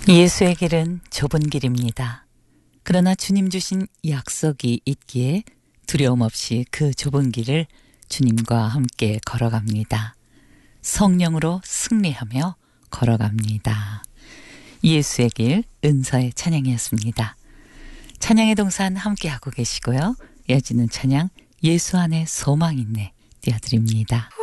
예수의 길은 좁은 길입니다. 그러나 주님 주신 약속이 있기에 두려움 없이 그 좁은 길을 주님과 함께 걸어갑니다. 성령으로 승리하며 걸어갑니다. 예수의 길 은서의 찬양이었습니다. 찬양의 동산 함께하고 계시고요. 이어지는 찬양 예수 안에 소망 있네 띄워드립니다.